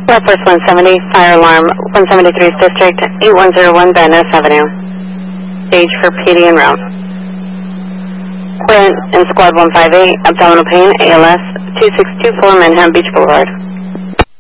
Northwest 170, fire alarm 173th District, 8101 Van Ness Avenue. Stage for PD en route. Quint in Squad 158, abdominal pain, ALS, 2624 Manhattan Beach Boulevard.